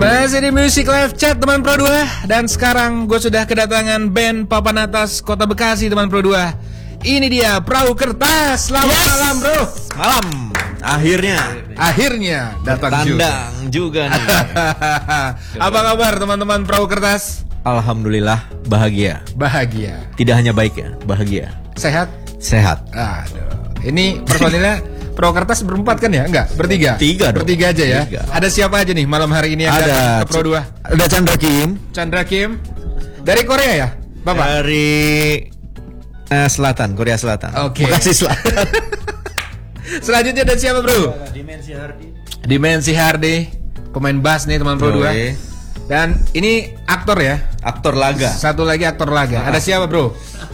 Masih di Music Live Chat teman Pro 2. Dan sekarang gue sudah kedatangan band papan atas Kota Bekasi teman Pro 2. Ini dia Perahu Kertas. Selamat malam bro. Malam. Akhirnya datang tandang juga nih. Apa kabar teman-teman Perahu Kertas? Alhamdulillah bahagia. Bahagia. Tidak hanya baik ya, bahagia. Sehat? Sehat. Aduh. Ini personilnya Perahu Kertas berempat kan ya? Enggak, bertiga? Tiga dong. Bertiga aja ya? Tiga. Ada siapa aja nih malam hari ini yang datang ke Pro 2? Ada Chandra Kim. Chandra Kim. Dari Korea ya? Bapak? Dari Selatan, Korea Selatan. Oke. Bekasi Selatan. Selanjutnya ada siapa bro? Dimensi Hardy. Pemain bass nih teman Pro 2. Dan ini aktor ya? Aktor laga. Satu lagi aktor laga. Ada siapa bro?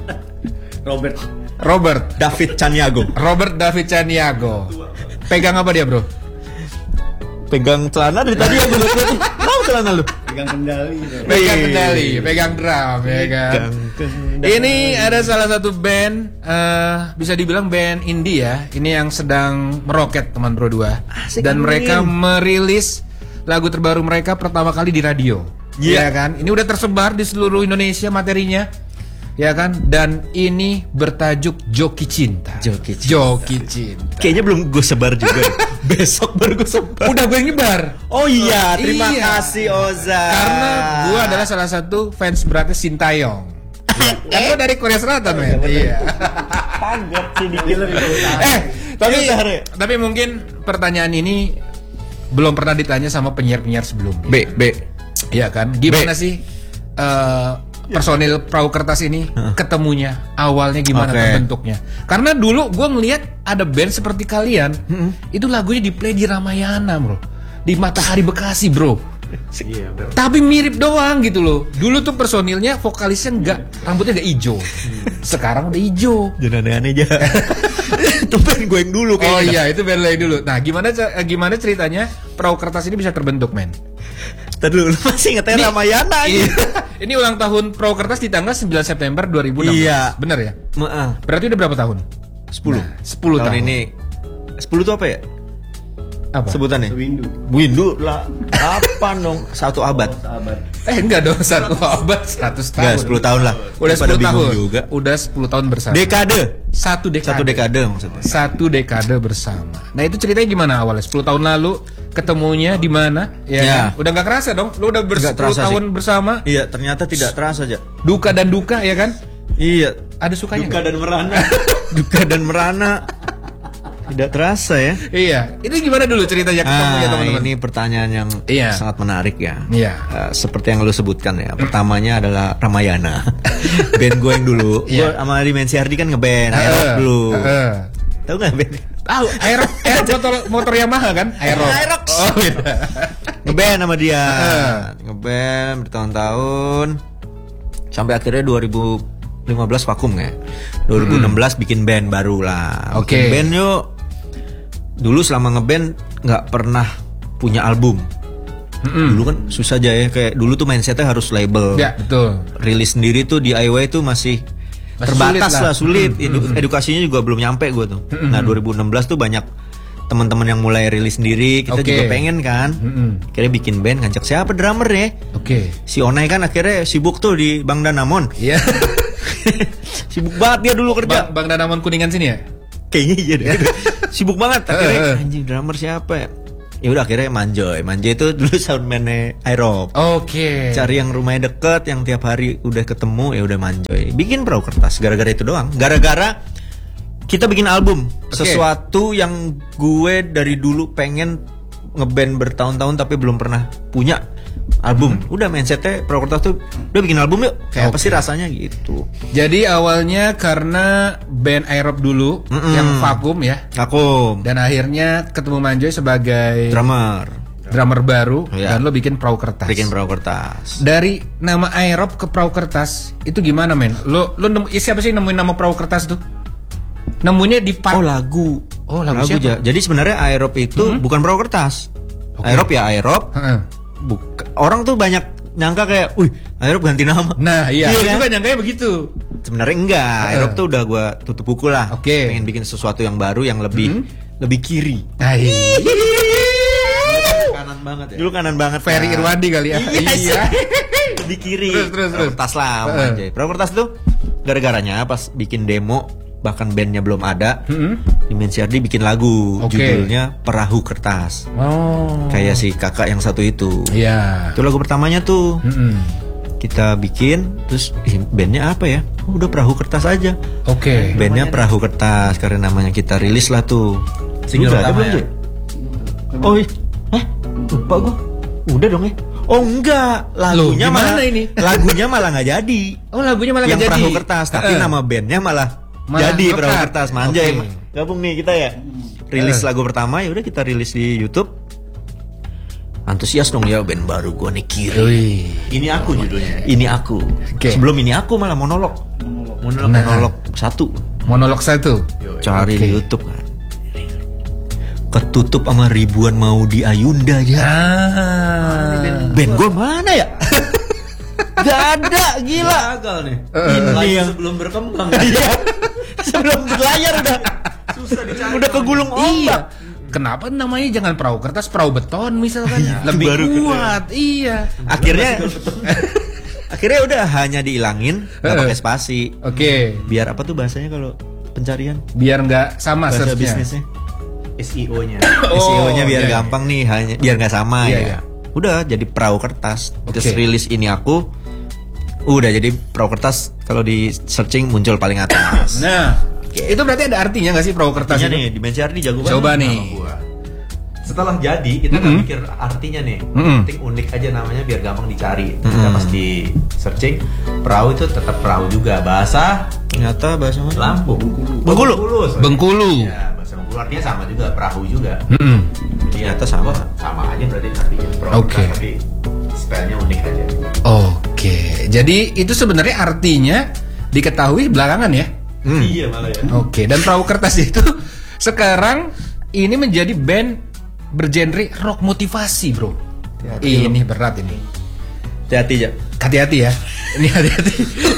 Robert David Caniago. Robert David Caniago. Pegang apa dia bro? Pegang celana dari tadi aku lihat. Mau celana lu? Pegang kendali, pegang drum ya kan. Ini ada salah satu band bisa dibilang band indie ya. Ini yang sedang meroket teman Pro 2. Dan mereka merilis lagu terbaru mereka pertama kali di radio. Ya kan? Ini udah tersebar di seluruh Indonesia materinya. Ya kan? Dan ini bertajuk Joki Cinta. Joki Cinta. Kayaknya belum gue sebar juga. Besok baru gue sebar. Udah gue nyebar. Oh iya, terima kasih Oza. Karena gue adalah salah satu fans beratnya Sintayong. Kan gue dari Korea Selatan men. Iya. Tanggap sih dikira. Tapi mungkin pertanyaan ini belum pernah ditanya sama penyiar-penyiar sebelumnya. B. Iya kan? Gimana sih personil Perahu Kertas ini ketemunya, awalnya gimana bentuknya? Karena dulu gue ngelihat ada band seperti kalian, itu lagunya di play di Ramayana bro, di Matahari Bekasi bro. Iya, bro. Tapi mirip doang gitu loh. Dulu tuh personilnya vokalisnya rambutnya nggak hijau, sekarang udah hijau. Jangan aneh-aneh aja. Itu band gue yang dulu kayaknya. Oh iya, itu band lo yang dulu. Nah gimana ceritanya Perahu Kertas ini bisa terbentuk men? Tadi lu masih ingetin Ramayana aja. Ini ulang tahun Perahu Kertas di tanggal 9 September 2016. Iya. Bener ya? Berarti udah berapa tahun? 10. Nah, 10 tahun. Ini 10 itu apa ya? Apa? Sebutannya? Windu lah. Apa dong? 1 abad. Enggak dong, 1 abad 100 tahun. Enggak, 10 tahun lah. Udah 10 tahun juga. Udah 10 tahun bersama. Dekade. 1 dekade maksudnya. 1 dekade bersama. Nah, itu ceritanya gimana awalnya? 10 tahun lalu ketemunya di mana? Ya. Kan? Udah enggak kerasa dong. Lu udah 10 tahun bersama. Iya, ternyata tidak terasa aja. Duka dan duka ya kan? Iya. Ada sukanya. Duka dan merana. Duka dan merana. Tidak terasa ya. Iya. Itu gimana dulu ceritanya ketemunya teman-teman? Ini pertanyaan yang sangat menarik ya. Iya. Seperti yang lu sebutkan ya. Pertamanya adalah Ramayana. Band gue yang dulu. Gue sama Dimensi Hardy kan ngeband Aerob dulu. Tahu nggak band? Tahu. Aerob motor Yamaha kan? Aerob. Oh beda. Ngeband sama dia. Ngeband bertahun-tahun. Sampai akhirnya 2015 vakum ya. 2016 bikin band baru lah. Bikin band yuk. Dulu selama ngeband nggak pernah punya album. Dulu kan susah aja ya. Kayak dulu tuh mindsetnya harus label. Ya betul. Rilis sendiri tuh DIY tuh masih terbatas lah, sulit. Edukasinya juga belum nyampe gue tuh. Nah 2016 tuh banyak teman-teman yang mulai rilis sendiri. Kita juga pengen kan. Akhirnya bikin band, ngajak siapa drummer ya? Si Onai kan akhirnya sibuk tuh di Bang Danamon. Iya. Sibuk banget dia dulu kerja. Bang Danamon Kuningan sini ya? Kayaknya iya deh. Sibuk banget. Akhirnya anjing drummer siapa ya? Ya udah akhirnya Manjoy itu dulu soundman-nya Aerob. Cari yang rumahnya deket, yang tiap hari udah ketemu, ya udah Manjoy. Bikin Perahu Kertas gara-gara itu doang. Gara-gara kita bikin album. Sesuatu yang gue dari dulu pengen ngeband bertahun-tahun tapi belum pernah punya album. Udah mindsetnya Perahu Kertas tuh udah bikin album yuk. Kayak apa sih rasanya gitu. Jadi awalnya karena band Aerob dulu yang vakum ya. Vakum. Dan akhirnya ketemu Manjoy sebagai drummer baru dan lo bikin Perahu Kertas. Bikin Perahu Kertas. Dari nama Aerob ke Perahu Kertas itu gimana men? Lo siapa sih nemuin nama Perahu Kertas tuh? Nemunya di lagu. Lagu siapa? Jadi sebenarnya Aerob itu bukan Perahu Kertas. Aerob ya Aerob. Orang tuh banyak nyangka kayak, Aerob ganti nama. Nah iya kan? Juga nyangkanya begitu. Sebenarnya enggak. Aerob tuh udah gue tutup buku lah. Pengen bikin sesuatu yang baru yang lebih kiri. Kanan banget ya. Dulu kanan banget. Ferry Irwandi kali ya. Iya. Di kiri. Terus. Kertas lama aja. Perahu kertas tuh gara-garanya pas bikin demo, bahkan bandnya belum ada, Dimensi Ardi bikin lagu, judulnya Perahu Kertas. Kayak si kakak yang satu itu. Iya. Itu lagu pertamanya tuh. Kita bikin, terus bandnya apa ya? Udah Perahu Kertas aja. Bandnya Perahu Kertas, karena namanya kita rilis lah tuh. Single pertama ya? Oh iya. Lupa gue. Udah dong ya. Oh enggak, lagunya malah ini. Lagunya malah nggak jadi. Oh lagunya malah yang nggak jadi. Perahu Kertas, tapi nama bandnya malah jadi Perahu Kertas. Manja gabung nih kita ya. Rilis lagu pertama, ya udah kita rilis di YouTube. Antusias dong ya, band baru gua nih Kiri. Ini aku judulnya. Ini aku. Sebelum ini aku malah monolog 1. Monolog 1. Cari di YouTube kan. Ketutup sama ribuan mau di Ayunda aja. Band gue mana ya? Gak ada, gila. Gagal nih. Ini yang sebelum berkembang. sebelum berlayar udah susah dicari. Udah kegulung ombak. Kenapa namanya jangan perahu kertas, perahu beton misalkan? Lebih kuat. Iya. Akhirnya udah hanya diilangin, nggak pakai spasi. Biar apa tuh bahasanya kalau pencarian? Biar nggak sama bahasa bisnisnya. SEO-nya. SEO-nya biar gampang nih, hanya biar nggak sama ya. Udah jadi Perahu Kertas. Terus rilis Ini Aku. Udah jadi Perahu Kertas, kalau di searching muncul paling atas. Nah, itu berarti ada artinya nggak sih Perahu Kertas itu? Nih, Dimensi Ardi jago banget. Coba nih. Setelah jadi kita nggak mikir artinya nih, penting unik aja namanya biar gampang dicari. Kita pas di searching, perahu itu tetap perahu juga, bahasa ternyata bahasa Lampung, Bengkulu. Ya, bahasa Bengkulu artinya sama juga, perahu juga. Jadi ternyata sama aja berarti artinya perahu, tapi spellnya unik aja. Jadi itu sebenarnya artinya diketahui belakangan ya. Iya malah ya. Dan Perahu Kertas itu sekarang ini menjadi band bergenre rock motivasi, bro. Ini berat ini. Hati-hati ya. Ini hati-hati.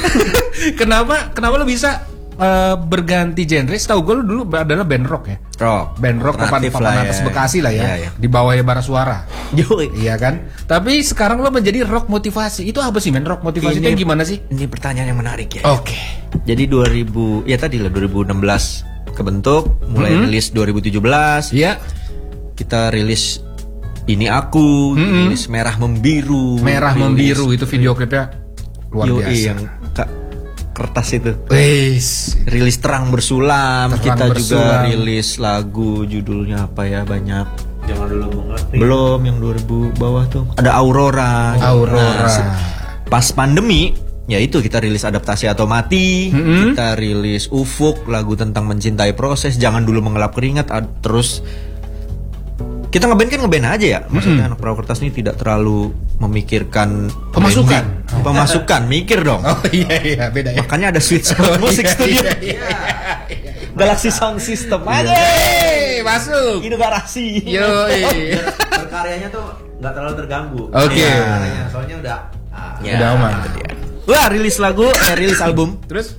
Kenapa lo bisa berganti genre? Setahu gue lu dulu adalah band rock ya. Band rock papan atas Bekasi lah ya. Di bawahnya Bara Suara. Iya kan? Tapi sekarang lo menjadi rock motivasi. Itu apa sih, men? Rock motivasi itu gimana sih? Ini pertanyaan yang menarik ya. Jadi 2016 kebentuk, mulai rilis 2017. Iya. Kita rilis Ini Aku, rilis Merah Membiru. Merah Membiru itu video klipnya luar biasa. Yang kertas itu. Rilis Terang Bersulam. Kita juga rilis lagu judulnya apa ya, banyak. Jangan dulu mengerti. Belum, yang 2000 bawah tuh. Ada Aurora. Pas pandemi, ya itu kita rilis Adaptasi atau Mati. Kita rilis Ufuk, lagu tentang mencintai proses. Jangan dulu mengelap keringat. Terus kita ngeband aja ya. Maksudnya anak Perahu Kertas ini tidak terlalu memikirkan pemasukan, mikir dong. Iya, beda ya. Makanya ada Sweet Sound Music Studio. Galaxy Sound System aja. Masuk. Ini garasi. Berkaryanya tuh nggak terlalu terganggu. Soalnya udah aman. Wah, rilis album. Terus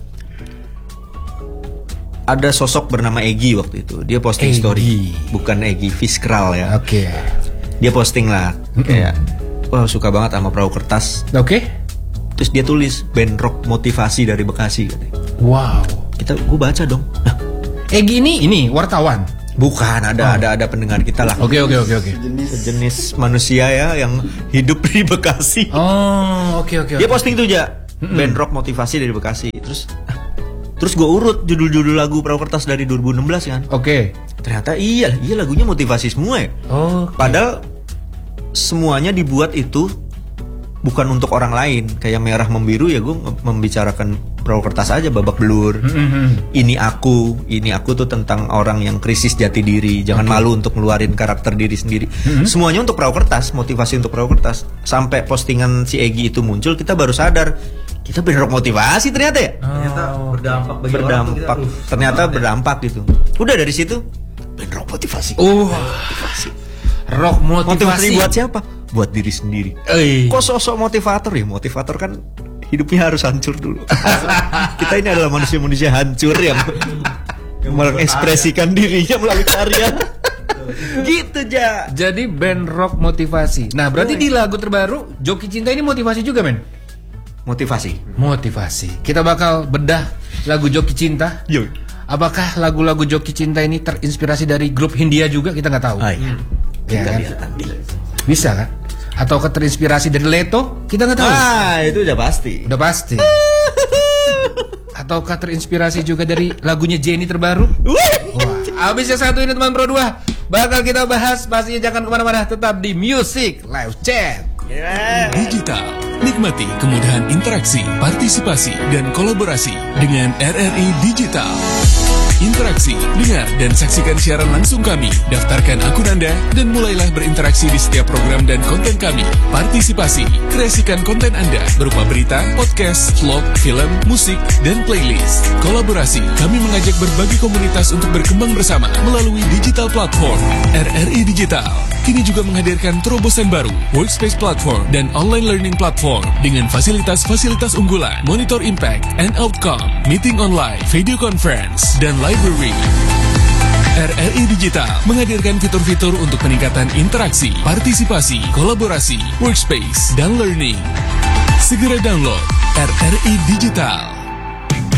ada sosok bernama Egy waktu itu. Dia posting story. Bukan Egy Fiskral ya. Dia posting lah kayak, wah suka banget sama Perahu Kertas. Terus dia tulis band rock motivasi dari Bekasi katanya. Wow. Gue baca dong. Egy ini wartawan. Bukan, ada pendengar kita lah. Oke. Sejenis manusia ya yang hidup di Bekasi. Dia posting tuh aja band rock motivasi dari Bekasi. Terus gue urut judul-judul lagu Perahu Kertas dari 2016 kan. Ternyata iya lagunya motivasi semua ya. Padahal semuanya dibuat itu bukan untuk orang lain. Kayak Merah Membiru ya gue membicarakan Perahu Kertas aja, babak belur. Ini aku tuh tentang orang yang krisis jati diri. Jangan malu untuk ngeluarin karakter diri sendiri. Semuanya untuk Perahu Kertas, motivasi untuk Perahu Kertas. Sampai postingan si Egy itu muncul, kita baru sadar kita bener rock motivasi ternyata ya. Ternyata berdampak. Ternyata berdampak gitu. Udah dari situ bener rock motivasi. Rock motivasi buat siapa? Buat diri sendiri. Kok sosok motivator ya? Motivator kan hidupnya harus hancur dulu. Kita ini adalah manusia-manusia hancur yang mengekspresikan dirinya melalui karya. Gitu Ja. Jadi band rock motivasi. Nah berarti di lagu terbaru Joki Cinta ini motivasi juga men? Motivasi. Kita bakal bedah lagu Joki Cinta. Yo. Apakah lagu-lagu Joki Cinta ini terinspirasi dari grup Hindia juga? Kita nggak tahu. Iya. Ya, kan? Bisa kan? Atau terinspirasi dari Leto? Kita nggak tahu. Itu udah pasti. Udah pasti. Ataukah terinspirasi juga dari lagunya Jenny terbaru? Wah, abis yang satu ini teman Pro 2 bakal kita bahas. Pastinya jangan kemana-mana, tetap di Music Live Chat. Digital, nikmati kemudahan interaksi, partisipasi, dan kolaborasi dengan RRI Digital. Interaksi, dengar, dan saksikan siaran langsung kami. Daftarkan akun Anda dan mulailah berinteraksi di setiap program dan konten kami. Partisipasi, kreasikan konten Anda berupa berita, podcast, vlog, film, musik, dan playlist. Kolaborasi, kami mengajak berbagai komunitas untuk berkembang bersama melalui digital platform. RRI Digital kini juga menghadirkan terobosan baru, workspace platform dan online learning platform dengan fasilitas-fasilitas unggulan, monitor impact and outcome, meeting online, video conference, dan library. RRI Digital menghadirkan fitur-fitur untuk peningkatan interaksi, partisipasi, kolaborasi, workspace, dan learning. Segera download RRI Digital.